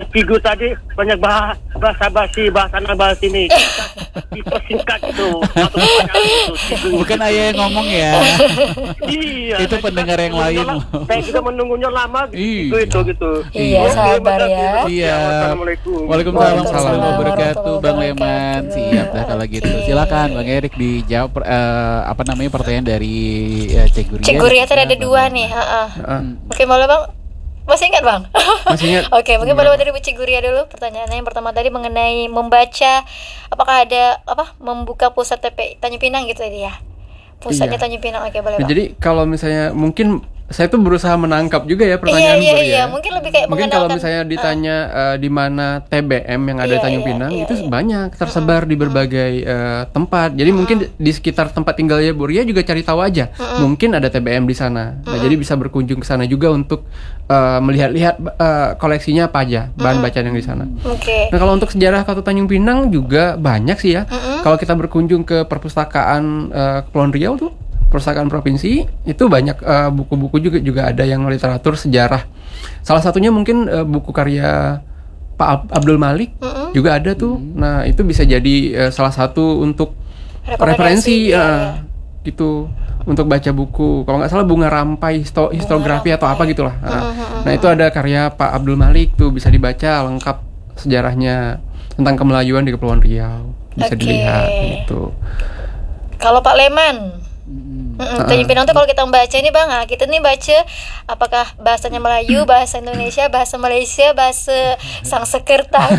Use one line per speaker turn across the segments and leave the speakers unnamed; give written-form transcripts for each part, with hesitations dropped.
Cigu tadi banyak bahasa basi ini. Dipersingkat itu. Satu pertanyaan itu, Cigu.
Bukan ayah yang ngomong ya.
Iya.
Itu pendengar yang lain.
Saya juga menunggunya lama gitu.
Iya, sabar ya.
Iya.
Assalamualaikum.
Waalaikumsalam warahmatullahi
Waalaikumsalam
wabarakatuh, Bang Leman.
wabarakatuh.
Siap dah kalau gitu.
Oke.
Silakan Bang Erik dijawab pertanyaan dari Cik Guria.
Cik Guria tadi ada
Bang
2
Leman.
nih.
Heeh.
Oke, boleh Bang? Masih ingat Bang?
Masih ingat.
Oke, mungkin boleh dari Bu Cik Guria dulu. Pertanyaannya yang pertama tadi mengenai membaca, apakah ada membuka pusat TP Tanjung Pinang gitu tadi ya? Pusatnya
Iya.
Tanjung Pinang. Oke, boleh
Nah,
Bang.
jadi kalau misalnya mungkin saya tuh berusaha menangkap juga ya pertanyaan
Iya,
Bro
iya.
ya.
Mungkin lebih kayak
Mungkin kalau
mengenalkan.
misalnya ditanya di mana TBM yang ada di
Iya,
Tanjung
iya,
Pinang
iya,
itu
iya.
banyak tersebar di berbagai tempat. Jadi mungkin di sekitar tempat tinggalnya Bu Ria juga cari tahu aja. Mungkin ada TBM di sana. Nah, jadi bisa berkunjung ke sana juga untuk melihat-lihat koleksinya apa aja, bahan bacaan yang di sana.
Oke.
Nah, kalau untuk sejarah Kota Tanjung Pinang juga banyak sih ya. Kalau kita berkunjung ke perpustakaan Kepulauan Riau tuh, perpustakaan provinsi, itu banyak buku-buku juga ada yang literatur sejarah. Salah satunya mungkin buku karya Pak Abdul Malik juga ada tuh. Nah, itu bisa jadi salah satu untuk referensi
iya.
gitu untuk baca buku. Kalau nggak salah Bunga Rampai Histografi atau apa gitulah. Nah, itu ada karya Pak Abdul Malik tuh, bisa dibaca lengkap sejarahnya tentang kemelayuan di Kepulauan Riau. Bisa
Oke.
dilihat gitu.
Kalau Pak Leman, Tanjung Pinang tuh kalau kita membaca ini Bang, kita nih baca apakah bahasanya Melayu, bahasa Indonesia, bahasa Malaysia, bahasa Sanskerta.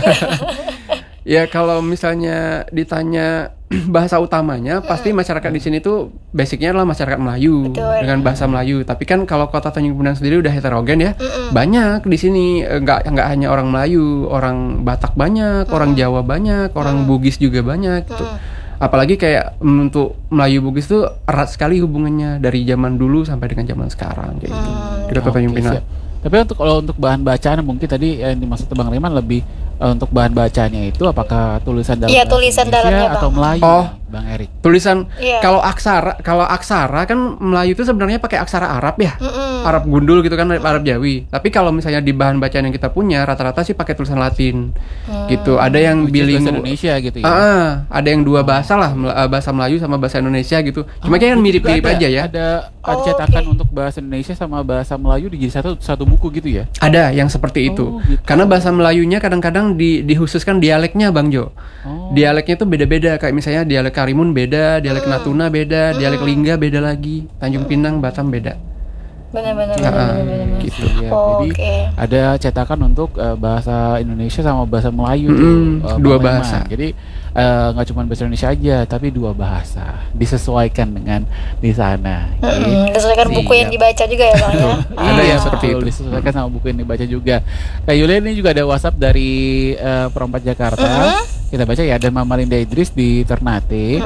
Ya kalau misalnya ditanya bahasa utamanya, pasti masyarakat di sini tuh basicnya adalah masyarakat Melayu.
Betul.
Dengan bahasa Melayu. Tapi kan kalau Kota Tanjung Pinang sendiri udah heterogen ya, banyak di sini nggak hanya orang Melayu, orang Batak banyak, orang Jawa banyak, orang Bugis juga banyak gitu. Apalagi kayak untuk Melayu Bugis tuh erat sekali hubungannya dari zaman dulu sampai dengan zaman sekarang kayak gitu. Di Kota Tanjung
Oke,
Pinang.
siap. Tapi kalau untuk bahan bacaan mungkin tadi yang dimaksud Bang Leman lebih untuk bahan bacaannya itu apakah tulisan dalam
Iya,
bahasa
tulisan
Indonesia
dalamnya,
atau
Bang.
Melayu
Oh.
Bang Erik?
Tulisan
Iya.
kalau aksara kan Melayu itu sebenarnya pakai aksara Arab ya. Arab gundul gitu kan, Arab Jawi. Tapi kalau misalnya di bahan bacaan yang kita punya rata-rata sih pakai tulisan Latin. Gitu. Ada yang
Which is bahasa
bilingual.
Indonesia gitu ya.
Ada yang dua bahasa lah, bahasa Melayu sama bahasa Indonesia gitu. Cuma kan
Itu
mirip-mirip
juga
aja ya.
Ada
Oh,
cetakan
oke.
untuk bahasa Indonesia sama bahasa Melayu dijadi satu buku gitu ya.
Ada yang seperti itu.
Oh, gitu.
Karena bahasa Melayunya kadang-kadang dikhususkan dialeknya Bang Jo.
Oh.
Dialeknya tuh beda-beda, kayak misalnya dialek Karimun beda, dialek Natuna beda, dialek Lingga beda lagi, Tanjung Pinang, Batam beda.
Benar-benar.
Gitu.
Ya,
Oke.
Jadi ada cetakan untuk bahasa Indonesia sama bahasa Melayu tuh,
dua
Bang Leman.
bahasa.
Jadi nggak cuma bahasa Indonesia aja, tapi dua bahasa disesuaikan dengan di sana.
Sesuaikan buku yang
Siap.
dibaca juga ya Bang ya.
Ada yang seperti
betul,
itu.
disesuaikan sama buku yang dibaca juga. Kak Yulia ini juga ada WhatsApp dari Perompak Jakarta. Kita baca ya, ada Mama Linda Idris di Ternate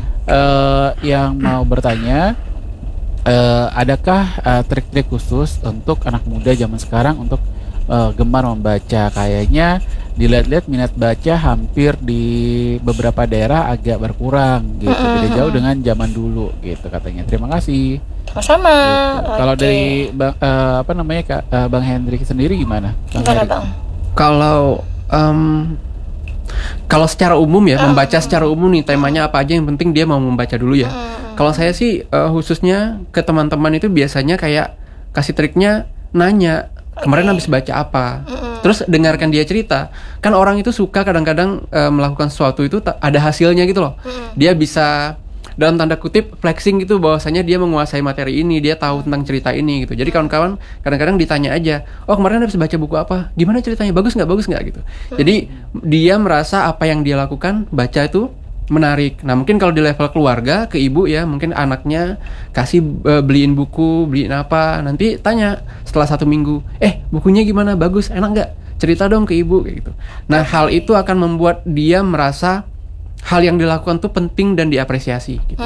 yang mau bertanya, adakah trik-trik khusus untuk anak muda zaman sekarang untuk gemar membaca? Kayaknya dilihat-lihat minat baca hampir di beberapa daerah agak berkurang gitu, beda jauh dengan zaman dulu gitu katanya. Terima kasih.
Sama-sama.
Gitu. Kalau
Oke.
dari Bang Hendrik sendiri gimana?
Gimana
Hendrik?
Bang?
Kalau secara umum ya, membaca secara umum nih temanya apa aja, yang penting dia mau membaca dulu ya. Kalau saya sih khususnya ke teman-teman itu biasanya kayak kasih triknya nanya, kemarin habis baca apa. Terus dengarkan dia cerita. Kan orang itu suka kadang-kadang melakukan sesuatu itu ada hasilnya gitu loh. Dia bisa dalam tanda kutip flexing gitu bahwasanya dia menguasai materi ini, dia tahu tentang cerita ini gitu. Jadi kawan-kawan kadang-kadang ditanya aja, oh kemarin habis baca buku apa, gimana ceritanya, bagus nggak gitu. Jadi dia merasa apa yang dia lakukan baca itu menarik. Nah mungkin kalau di level keluarga ke ibu ya, mungkin anaknya kasih beliin buku, beliin apa, nanti tanya setelah 1 minggu, bukunya gimana, bagus, enak nggak, cerita dong ke ibu kayak gitu. Nah hal itu akan membuat dia merasa hal yang dilakukan tuh penting dan diapresiasi gitu.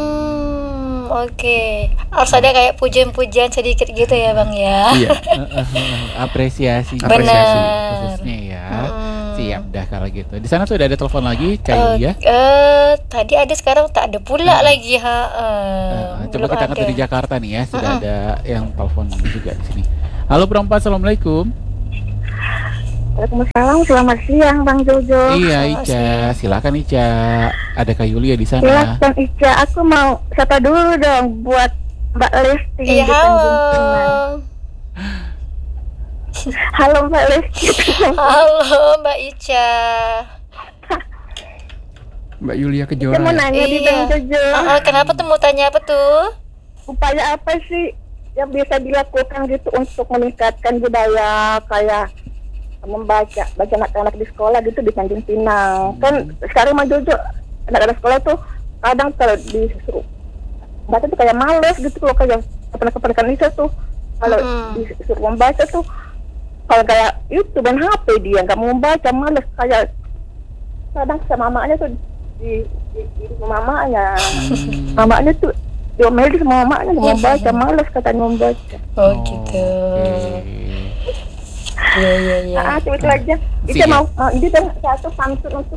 Oke. Harus ada kayak pujian-pujian sedikit gitu ya Bang ya.
Iya.
Apresiasi
Apresiasi.
khususnya ya. Siap dah kalau gitu. Di sana sudah ada telepon lagi, Kak Yulia.
Tadi ada, sekarang tak ada pula lagi
Coba
belum
kita angkat
ada.
dari Jakarta nih ya, sudah ada yang telepon juga di sini. Halo perempuan, assalamualaikum.
Waalaikumsalam, selamat siang Bang Jojo.
Iya Ica, silakan Ica. Ada Kak Yulia di sana.
Silakan Ica, aku mau sapa dulu dong buat Mbak Lesti
Iya,
di Tanjung
halo.
Pinang. Halo Mbak Lesti.
Halo Mbak Ica.
Mbak Yulia
Saya
Kejora.
mau
Ya?
nanya di Bang Jojo,
Kenapa tuh mau tanya apa tuh?
upaya apa sih yang bisa dilakukan gitu untuk meningkatkan budaya kayak baca anak-anak di sekolah gitu di Tanjung Pinang. Kan sekarang Bang Jojo, anak-anak sekolah tuh kadang kalau disuruh baca tuh kayak males gitu loh, kayak keponakan itu tuh kalau disuruh membaca tuh kalau kayak itu main HP dia nggak mau membaca, males, kayak kadang sama mamanya tuh di mamanya mamanya tuh diomelin sama mamanya nggak mau baca, males katanya membaca.
Oh gitu. Iya.
Cuma itu aja. Itu
Siap.
mau ini dan satu pantun untuk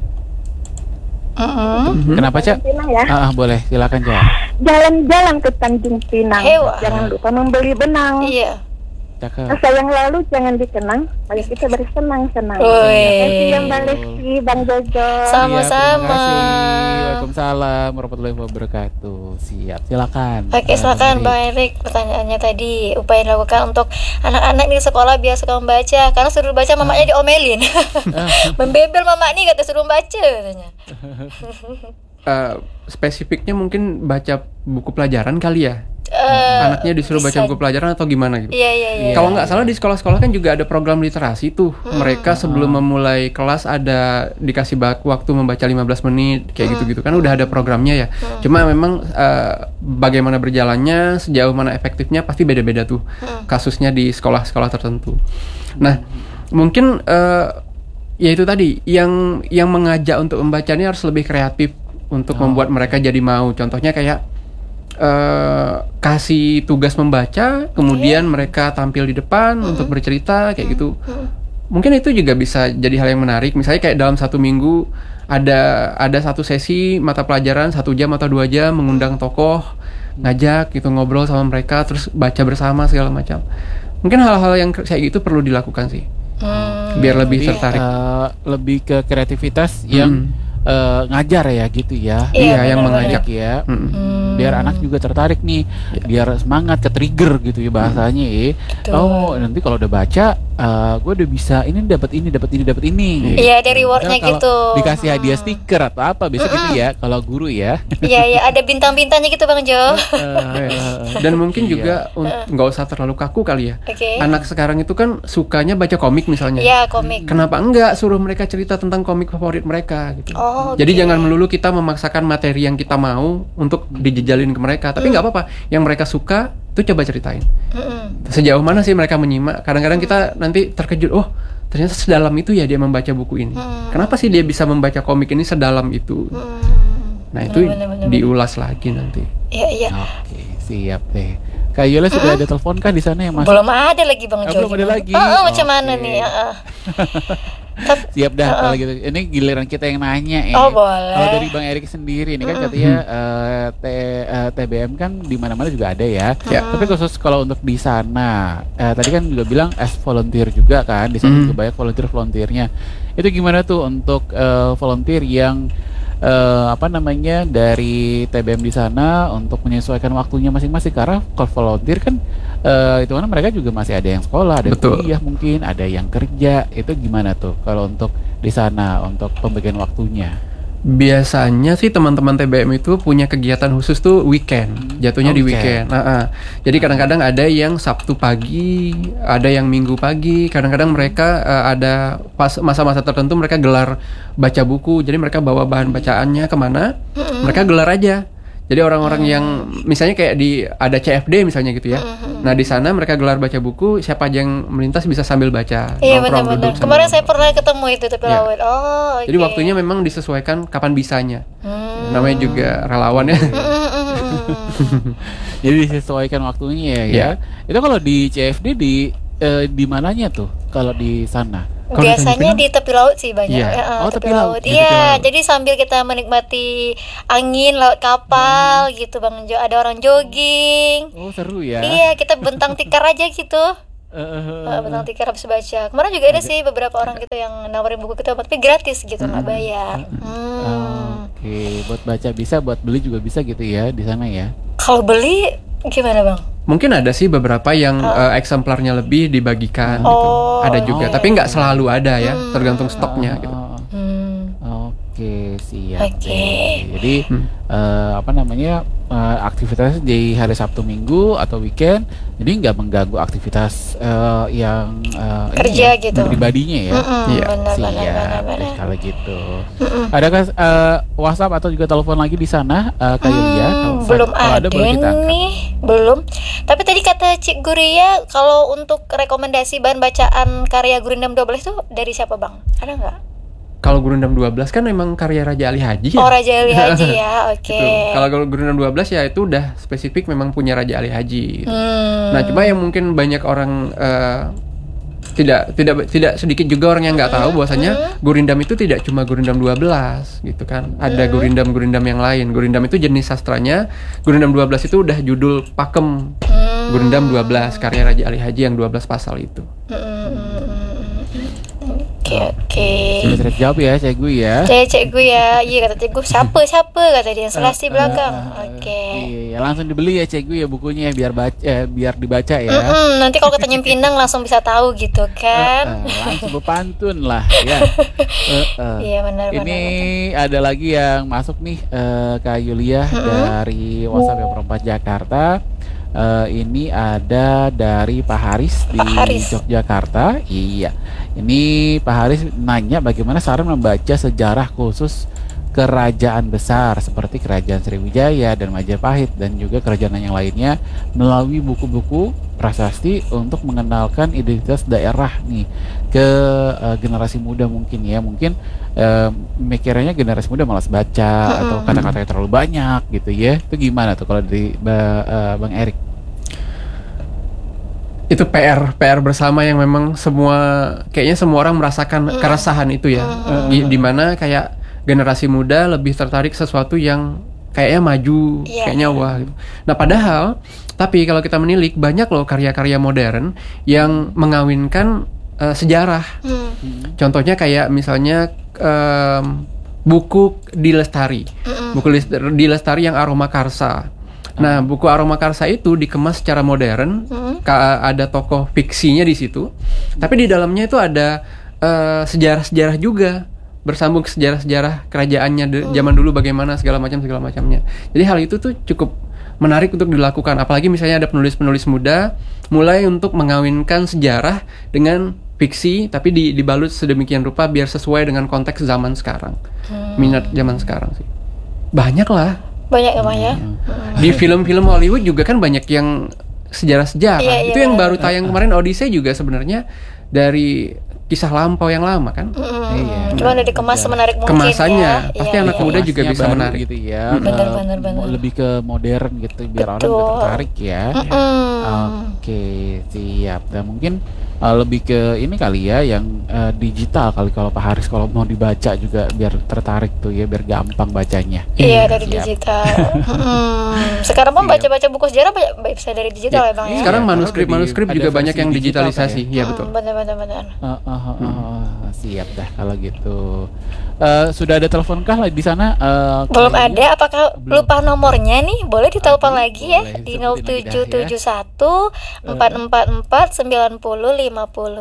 Kenapa Cak?
Tanjung Pinang ya.
Boleh, silakan Cak.
Jalan-jalan ke Tanjung Pinang,
Hewa.
jangan lupa membeli benang.
Iya.
Cakep.
Masa yang lalu jangan dikenang, mari kita bersenang-senang.
Woi.
Terima kasih Mbak Lesti, Bang Jojo.
Sama-sama.
Iya, terima kasih. Waalaikumsalam warahmatullahi wabarakatuh. Siap, silakan.
Oke, silakan Bang Erik. Pertanyaannya tadi, upaya yang dilakukan untuk anak-anak di sekolah biar suka membaca. Karena suruh baca mamanya diomelin. Membebel mama nih kata suruh baca katanya.
Spesifiknya mungkin baca buku pelajaran kali ya. Anaknya disuruh baca
bisa.
buku pelajaran atau gimana gitu.
Iya.
Kalau nggak salah di sekolah-sekolah kan juga ada program literasi tuh. Mereka sebelum memulai kelas ada dikasih waktu membaca 15 menit kayak gitu-gitu kan udah ada programnya ya. Cuma memang bagaimana berjalannya, sejauh mana efektifnya pasti beda-beda tuh kasusnya di sekolah-sekolah tertentu. Nah, mungkin ya itu tadi yang mengajak untuk membaca ini harus lebih kreatif untuk membuat mereka jadi mau. Contohnya kayak kasih tugas membaca, kemudian mereka tampil di depan untuk bercerita kayak gitu. Mungkin itu juga bisa jadi hal yang menarik. Misalnya kayak dalam 1 minggu ada satu sesi mata pelajaran 1 jam atau 2 jam, mengundang tokoh, ngajak gitu ngobrol sama mereka, terus baca bersama segala macam. Mungkin hal-hal yang kayak gitu perlu dilakukan sih, biar lebih
Jadi,
tertarik.
lebih ke kreativitas yang ngajar ya gitu ya.
Iya, yang mengajak
ya. Biar anak juga tertarik nih, biar semangat, ke trigger gitu ya bahasanya ya. Oh, nanti kalau udah baca, gue udah bisa ini dapat ini.
Iya, ada rewardnya
Kalau
gitu.
Dikasih hadiah stiker atau apa, biasa gitu ya. Kalau guru ya.
Iya, ada bintang-bintangnya gitu Bang Jo.
Dan mungkin juga nggak usah terlalu kaku kali ya.
Oke.
Anak sekarang itu kan sukanya baca komik misalnya.
Iya, komik.
Kenapa enggak suruh mereka cerita tentang komik favorit mereka gitu.
Oh,
Jadi
oke.
jangan melulu kita memaksakan materi yang kita mau untuk dijejalin ke mereka. Tapi nggak apa-apa, yang mereka suka tuh coba ceritain. Sejauh mana sih mereka menyimak? Kadang-kadang kita nanti terkejut, oh ternyata sedalam itu ya dia membaca buku ini. Kenapa sih dia bisa membaca komik ini sedalam itu? Nah itu
Bener.
diulas lagi nanti.
Iya.
Oke, siap deh. Kak Yola sudah ada telepon kan di sana yang masuk?
Belum ada lagi Bang Jo.
belum ada lagi.
Macam mana
Oke.
nih?
Siap dah kalau gitu. Ini giliran kita yang nanya ya.
Oh, boleh.
Kalau dari Bang Erik sendiri ini kan katanya TBM kan di mana-mana juga ada ya. Tapi khusus kalau untuk di sana, tadi kan juga bilang as volunteer juga kan. Di sana juga banyak volunteer-volunteernya. Itu gimana tuh untuk volunteer yang dari TBM di sana untuk menyesuaikan waktunya masing-masing, karena kalau volunteer kan itu kan mereka juga masih ada yang sekolah, ada yang
Betul.
kuliah mungkin, ada yang kerja. Itu gimana tuh kalau untuk di sana untuk pembagian waktunya?
Biasanya sih teman-teman TBM itu punya kegiatan khusus tuh weekend, jatuhnya di weekend. Jadi kadang-kadang ada yang Sabtu pagi, ada yang Minggu pagi. Kadang-kadang mereka ada pas masa-masa tertentu mereka gelar baca buku. Jadi mereka bawa bahan bacaannya kemana, mereka gelar aja. Jadi orang-orang yang misalnya kayak ada CFD misalnya gitu ya. Nah di sana mereka gelar baca buku, siapa aja yang melintas bisa sambil baca.
Iya,
nongkrong,
benar-benar.
duduk sambil
Kemarin saya
nongkrong.
pernah ketemu itu tapi
Iya.
laut. Oh, oke.
Jadi waktunya memang disesuaikan kapan bisanya. Namanya juga relawan ya.
Jadi disesuaikan waktunya ya.
Iya.
Itu kalau di CFD di mananya tuh kalau di sana?
Kalau di
Biasanya
Tanjung
di tepi laut sih banyak.
Iya.
Oh, tepi laut. Di tepi
Iya,
laut.
jadi sambil kita menikmati angin laut kapal gitu Bang Jo. Ada orang jogging.
Oh, seru ya.
Iya, kita bentang tikar aja gitu. Bentang tikar habis baca. Kemarin juga ada sih beberapa orang gitu yang nawarin buku kita tapi gratis gitu, nggak bayar.
Oke, buat baca bisa, buat beli juga bisa gitu ya di sana ya.
Kalau beli gimana bang?
Mungkin ada sih beberapa yang eksemplarnya lebih dibagikan gitu.
Oh,
Ada juga,
iya.
tapi nggak selalu ada ya, tergantung stoknya gitu.
Oke, siap.
Oke.
deh. Jadi apa namanya, aktivitas di hari Sabtu Minggu atau weekend, jadi nggak mengganggu aktivitas yang
Kerja
ini ya,
gitu.
pribadinya ya.
Iya.
Siap deh kalau gitu. Adakah WhatsApp atau juga telepon lagi di sana, Kak Yulia?
Belum
Kalau
ada
boleh kita angkat.
nih, belum. Tapi tadi kata Cik Guria, kalau untuk rekomendasi bahan bacaan karya Gurindam 12 itu dari siapa bang? Ada nggak?
Kalau Gurindam 12 kan memang karya Raja Ali Haji ya.
Oh, Raja Ali Haji ya, oke.
Gitu. Kalau Gurindam 12 ya itu udah spesifik memang punya Raja Ali Haji gitu. Nah, cuma yang mungkin banyak orang tidak sedikit juga orang yang nggak tahu bahwasanya Gurindam itu tidak cuma Gurindam 12 gitu kan. Ada Gurindam yang lain. Gurindam itu jenis sastranya. Gurindam 12 itu udah judul pakem. Gurindam 12 karya Raja Ali Haji yang 12 pasal itu.
Oke.
Sudah terjawab ya, Cegu ya.
Cik gue ya, iya kata Cik gue, siapa kata dia yang selasi belakang. Oke.
Iya, langsung dibeli ya Cegu ya bukunya ya, biar dibaca ya.
Nanti kalau katanya Pinang langsung bisa tahu gitu kan.
Langsung berpantun lah ya.
Iya benar.
Ini ada lagi yang masuk nih, Kak Yulia dari WhatsApp yang Perempat Jakarta. Ini ada dari Pak Haris di Yogyakarta. Iya. Ini Pak Haris nanya bagaimana saran membaca sejarah khusus kerajaan besar seperti Kerajaan Sriwijaya dan Majapahit dan juga kerajaan yang lainnya melalui buku-buku prasasti untuk mengenalkan identitas daerah nih ke generasi muda mungkin ya. Mungkin mikirnya generasi muda malas baca atau kata-katanya terlalu banyak gitu ya. Itu gimana tuh kalau dari Bang Erik?
Itu PR bersama yang memang kayaknya semua orang merasakan keresahan itu ya. Di mana kayak generasi muda lebih tertarik sesuatu yang kayaknya maju, kayaknya wah gitu. Nah, padahal tapi kalau kita menilik banyak loh karya-karya modern yang mengawinkan sejarah. Contohnya kayak misalnya buku Dilestari. Buku Dilestari yang Aroma Karsa. Nah, buku Aroma Karsa itu dikemas secara modern, ada tokoh fiksinya di situ, tapi di dalamnya itu ada sejarah-sejarah juga, bersambung ke sejarah-sejarah kerajaannya zaman dulu bagaimana segala macamnya. Jadi hal itu tuh cukup menarik untuk dilakukan, apalagi misalnya ada penulis-penulis muda mulai untuk mengawinkan sejarah dengan fiksi, tapi dibalut sedemikian rupa biar sesuai dengan konteks zaman sekarang, minat zaman sekarang sih. Banyak lah.
Banyak ya Bang ya.
Di film-film Hollywood juga kan banyak yang sejarah-sejarah.
Iya,
itu yang baru tayang kemarin Odyssey juga sebenarnya dari kisah lampau yang lama kan.
Iya.
Cuma udah dikemas semenarik mungkin
Kemasannya,
ya.
pasti anak muda juga
Kemasnya
bisa
baru
menarik.
gitu ya.
Benar.
Lebih ke modern gitu biar orang
Betul.
juga tertarik ya. Oke, siap. Dan mungkin lebih ke ini kali ya yang digital kali kalau Pak Haris kalau mau dibaca juga biar tertarik tuh ya, biar gampang bacanya.
Iya, dari
Siap.
digital. Sekarang pun baca-baca buku sejarah bisa dari digital ya Bang ya.
Sekarang
Iya,
manuskrip
ada
juga
versi
banyak yang
digital
digitalisasi.
kan
Iya betul.
Benar.
Siap dah kalau gitu. Sudah ada telepon kah di sana?
Belum
kayaknya?
ada, apakah
Belum.
lupa nomornya nih? Boleh ditelepon lagi ya
boleh,
di
sebutin lagi dah
0771 444 90 50.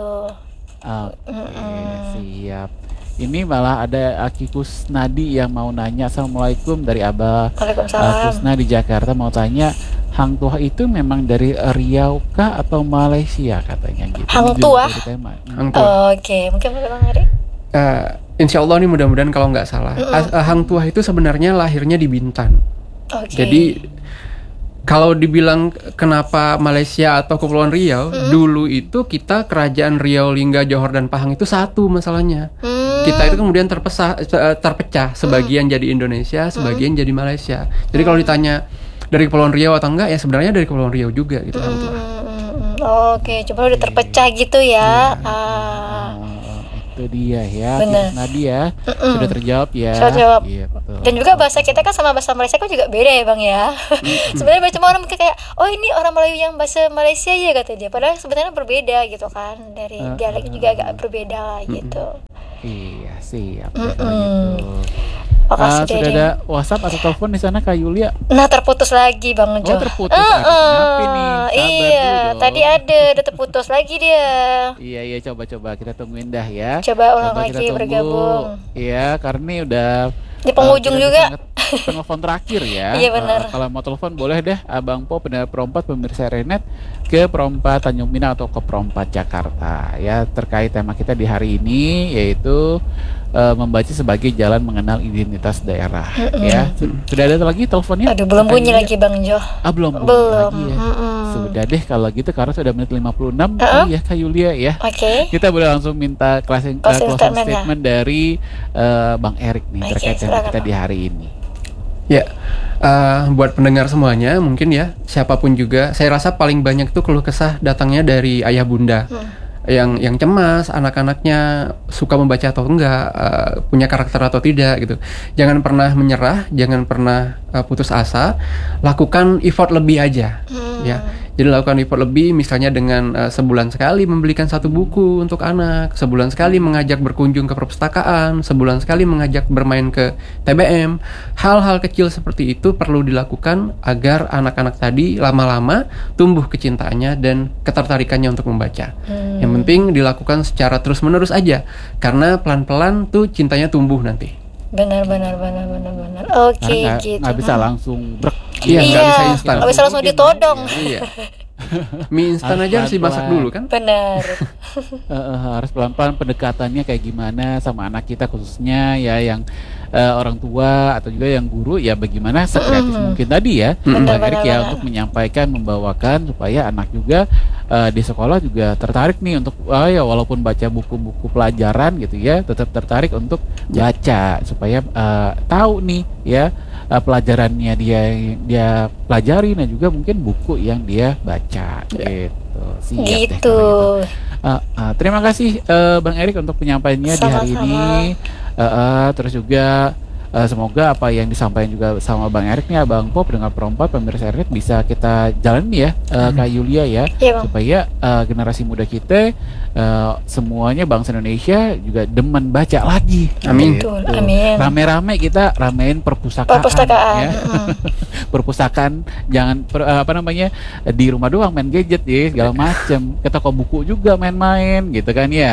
Oke, siap. Ini malah ada Aki Kusnadi yang mau nanya. Assalamualaikum dari Abah
Waalaikumsalam.
Kusna di Jakarta, mau tanya Hang Tuah itu memang dari Riau kah atau Malaysia katanya gitu.
Hang
Ini
Tuah?
jadi tema.
Hang Tuah.
Oke, mungkin Bang Ari.
Insya Allah nih mudah-mudahan kalau nggak salah. Hang Tuah itu sebenarnya lahirnya di Bintan.
Oke.
Jadi kalau dibilang kenapa Malaysia atau Kepulauan Riau, dulu itu kita kerajaan Riau, Lingga, Johor dan Pahang itu satu masalahnya. Kita itu kemudian terpecah, sebagian jadi Indonesia, sebagian jadi Malaysia. Jadi kalau ditanya dari Kepulauan Riau atau enggak, ya sebenarnya dari Kepulauan Riau juga gitu Hang Tuah.
Oke, coba udah terpecah gitu ya.
Itu dia ya,
Bener.
Kusnadi ya. Sudah terjawab ya.
Sudah terjawab.
Gitu.
Dan juga bahasa kita kan sama bahasa Malaysia kan juga beda ya Bang ya. Sebenarnya cuma orang mikir kayak, oh ini orang Melayu yang bahasa Malaysia ya kata dia. Padahal sebenarnya berbeda gitu kan. Dari dialeknya juga agak berbeda lah gitu.
Iya, siap. Gitu.
Makasih
Sudah
Dede.
ada WhatsApp atau telepon di sana Kak Yulia?
Nah terputus lagi Bang Jo.
Oh, terputus. Kenapa nih? Sabar
Iya,
dulu dong.
tadi udah terputus lagi dia.
Iya, coba kita tungguin dah ya.
Coba ulang
Coba kita
lagi
tunggu.
bergabung.
Iya, karena ini udah
Di penghujung
kita
juga.
Telepon terakhir ya.
Iya, benar.
Kalau mau telepon boleh deh Abang Po pendengar Perompat pemirsa Renet ke Perompat Tanjung Pinang atau ke Perompat Jakarta ya, terkait tema kita di hari ini yaitu membaca sebagai jalan mengenal identitas daerah ya. Sudah ada lagi teleponnya?
Aduh belum bunyi lagi Bang Jo.
Belum lagi ya. Sudah deh kalau gitu karena sudah menit 56 ya Kak Yulia ya.
Oke.
Kita boleh langsung minta closing statement dari Bang Erik nih terkait tema kita di hari ini.
Ya, buat pendengar semuanya mungkin ya, siapapun juga, saya rasa paling banyak itu keluh kesah datangnya dari ayah bunda yang cemas anak-anaknya suka membaca atau enggak, punya karakter atau tidak gitu. Jangan pernah menyerah, jangan pernah putus asa, lakukan effort lebih aja ya. Jadi lakukan effort lebih, misalnya dengan sebulan sekali membelikan satu buku untuk anak, sebulan sekali mengajak berkunjung ke perpustakaan, sebulan sekali mengajak bermain ke TBM. Hal-hal kecil seperti itu perlu dilakukan agar anak-anak tadi lama-lama tumbuh kecintaannya dan ketertarikannya untuk membaca. Yang penting dilakukan secara terus-menerus aja, karena pelan-pelan tuh cintanya tumbuh nanti.
Benar. Oke,
Karena
gitu.
nggak bisa langsung brek.
Iya, nggak bisa instan.
Nggak bisa langsung ditodong.
Iya. Mie instan aja harus dimasak dulu kan?
Benar.
Harus pelan-pelan pendekatannya kayak gimana sama anak kita khususnya ya, yang orang tua atau juga yang guru ya, bagaimana sekreatif mungkin tadi ya Bang Erik ya, untuk menyampaikan, membawakan supaya anak juga di sekolah juga tertarik nih untuk ya walaupun baca buku-buku pelajaran gitu ya, tetap tertarik untuk baca supaya tahu nih ya pelajarannya dia pelajari dan juga mungkin buku yang dia baca gitu. Siap deh
Gitu.
kalau gitu. Terima kasih Bang Erik untuk penyampaiannya di hari ini. Terus juga semoga apa yang disampaikan juga sama Bang Erik nih, Abang Po pendengar Perompat pemirsa Renet bisa kita jalani ya Kak Yulia ya,
Iya, Bang.
supaya generasi muda kita semuanya bangsa Indonesia juga demen baca lagi.
Amin.
Gitu.
Betul, amin.
Rame-rame kita ramein perpustakaan.
Perpustakaan.
Ya. Perpustakaan, jangan di rumah doang main gadget ya segala macem. Ke toko buku juga main-main gitu kan ya.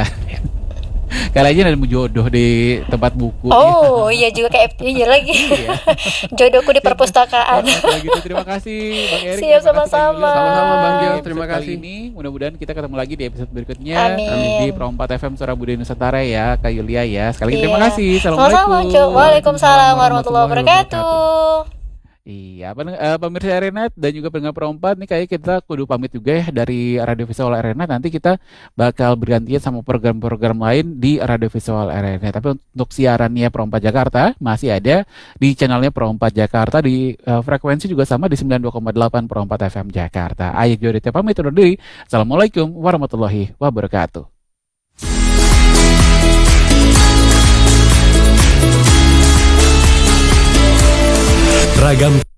Kali aja ada jodoh di tempat buku.
Oh iya juga kayak iya lagi. Jodohku di perpustakaan.
Gitu. Terima kasih Bang Erik.
Siap,
Terima kasih, Kak
sama-sama.
Yulia.
Sama-sama, Bang Gio.
Di
Terima
episode kali
kasih.
Ini mudah-mudahan kita ketemu lagi di episode berikutnya.
Amin.
Di Perompat FM Suara Budaya Nusantara ya Kak Yulia ya. Sekali lagi
Iya.
terima kasih.
Sama-sama,
Assalamualaikum.
Cuk. Waalaikumsalam warahmatullahi wabarakatuh.
Iya, pemirsa Renet dan juga pendengar Perompat nih, kayak kita kudu pamit juga ya dari Radio Visual Renet. Nanti kita bakal bergantian sama program-program lain di Radio Visual Renet. Tapi untuk siarannya Perompat Jakarta masih ada di channelnya Perompat Jakarta, di frekuensi juga sama di 92,8 Perompat FM Jakarta. Ayo Jodita pamit undur diri. Assalamualaikum warahmatullahi wabarakatuh.
Ragam